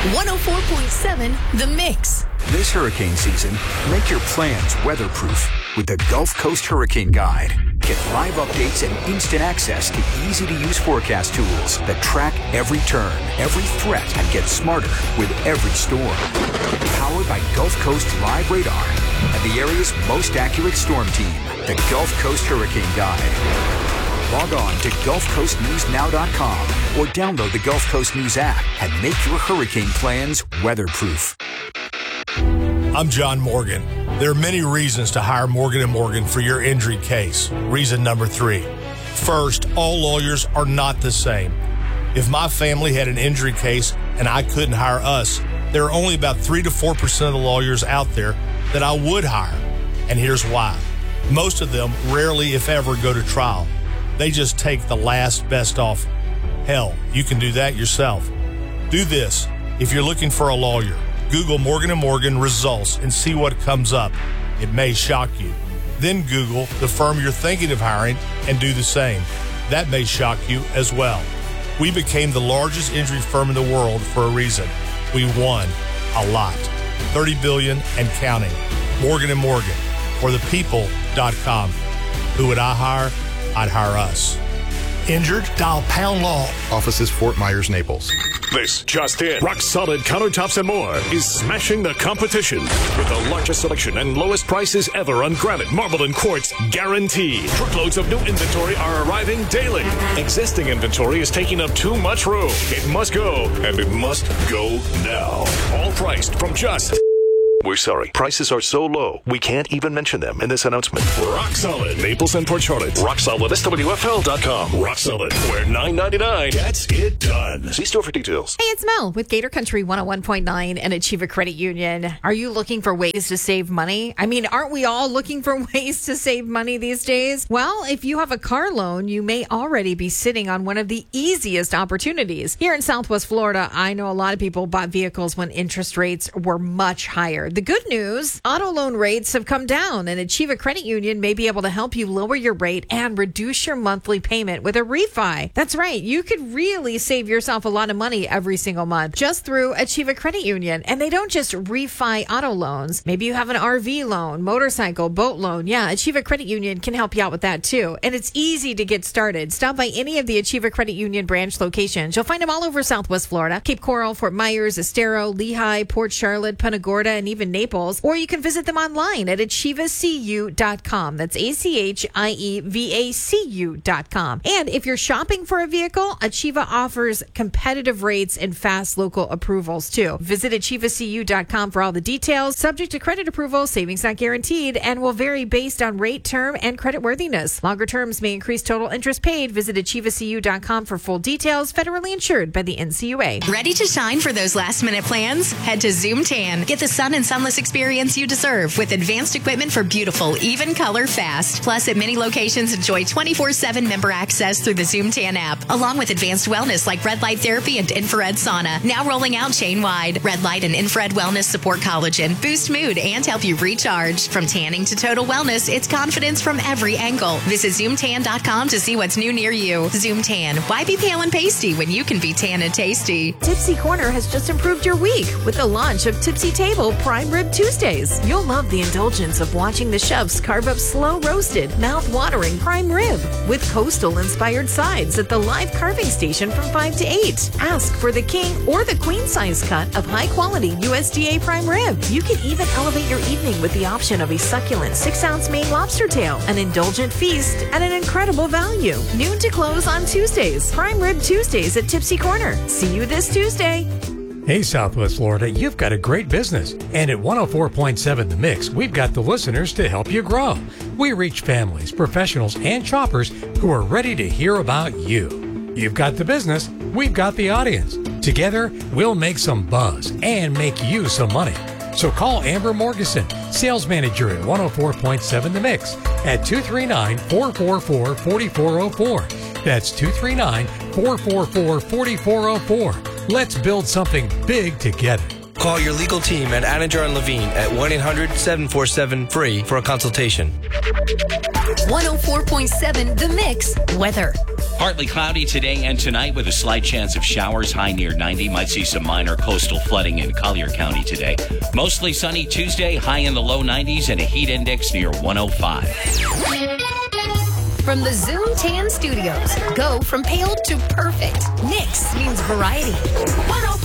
104.7 The Mix. This hurricane season, make your plans weatherproof with the Gulf Coast Hurricane Guide. Get live updates and instant access to easy-to-use forecast tools that track every turn, every threat, and get smarter with every storm. Powered by Gulf Coast Live Radar and the area's most accurate storm team, the Gulf Coast Hurricane Guide. Log on to GulfCoastNewsNow.com or download the Gulf Coast News app and make your hurricane plans weatherproof. I'm John Morgan. There are many reasons to hire Morgan & Morgan for your injury case. Reason number 3. First, all lawyers are not the same. If my family had an injury case and I couldn't hire us, there are only about 3 to 4% of the lawyers out there that I would hire. And here's why. Most of them rarely, if ever, go to trial. They just take the last best offer. Hell, you can do that yourself. Do this. If you're looking for a lawyer, Google Morgan & Morgan results and see what comes up. It may shock you. Then Google the firm you're thinking of hiring and do the same. That may shock you as well. We became the largest injury firm in the world for a reason. We won a lot. $30 billion and counting. Morgan & Morgan. Or thepeople.com. Who would I hire? I'd hire us. Injured? Dial pound law. Offices Fort Myers, Naples. This just in. Rock Solid Countertops and More is smashing the competition with the largest selection and lowest prices ever on granite, marble, and quartz guaranteed. Truckloads of new inventory are arriving daily. Existing inventory is taking up too much room. It must go, and it must go now. All priced from just... We're sorry. Prices are so low, we can't even mention them in this announcement. Rock Solid, Naples and Port Charlotte. Rock Solid, SWFL.com. Rock Solid, where $9.99 gets it done. See store for details. Hey, it's Mel with Gator Country 101.9 and Achieva Credit Union. Are you looking for ways to save money? I mean, aren't we all looking for ways to save money these days? Well, if you have a car loan, you may already be sitting on one of the easiest opportunities. Here in Southwest Florida, I know a lot of people bought vehicles when interest rates were much higher. The good news, auto loan rates have come down, and Achieva Credit Union may be able to help you lower your rate and reduce your monthly payment with a refi. That's right. You could really save yourself a lot of money every single month just through Achieva Credit Union. And they don't just refi auto loans. Maybe you have an RV loan, motorcycle, boat loan. Yeah, Achieva Credit Union can help you out with that too. And it's easy to get started. Stop by any of the Achieva Credit Union branch locations. You'll find them all over Southwest Florida, Cape Coral, Fort Myers, Estero, Lehigh, Port Charlotte, Punta Gorda, and even Naples. Or you can visit them online at achievacu.com. That's ACHIEVACU.com. And if you're shopping for a vehicle, Achieva offers competitive rates and fast local approvals too. Visit achievacu.com for all the details. Subject to credit approval, savings not guaranteed, and will vary based on rate, term, and credit worthiness. Longer terms may increase total interest paid. Visit achievacu.com for full details. Federally insured by the NCUA. Ready to shine for those last-minute plans? Head to Zoom Tan. Get the sun and sunless experience you deserve with advanced equipment for beautiful, even color fast. Plus, at many locations, enjoy 24/7 member access through the Zoom Tan app, along with advanced wellness like red light therapy and infrared sauna. Now rolling out chain-wide. Red light and infrared wellness support collagen, boost mood, and help you recharge. From tanning to total wellness, it's confidence from every angle. Visit ZoomTan.com to see what's new near you. Zoom Tan. Why be pale and pasty when you can be tan and tasty? Tipsy Corner has just improved your week with the launch of Tipsy Table Prime Rib Tuesdays. You'll love the indulgence of watching the chefs carve up slow-roasted, mouth-watering prime rib with coastal-inspired sides at the live carving station from 5 to 8. Ask for the king or the queen size cut of high-quality USDA prime rib. You can even elevate your evening with the option of a succulent 6-ounce Maine lobster tail, an indulgent feast at an incredible value. Noon to close on Tuesdays. Prime Rib Tuesdays at Tipsy Corner. See you this Tuesday. Hey, Southwest Florida, you've got a great business. And at 104.7 The Mix, we've got the listeners to help you grow. We reach families, professionals, and shoppers who are ready to hear about you. You've got the business, we've got the audience. Together, we'll make some buzz and make you some money. So call Amber Morgeson, sales manager at 104.7 The Mix at 239-444-4404. That's 239-444-4404. Let's build something big together. Call your legal team at Anidjar & Levine at 1-800-747-FREE for a consultation. 104.7 The Mix. Weather. Partly cloudy today and tonight with a slight chance of showers, high near 90. Might see some minor coastal flooding in Collier County today. Mostly sunny Tuesday, high in the low 90s and a heat index near 105. From the Zoom Tan Studios, go from pale to perfect. Nix means variety.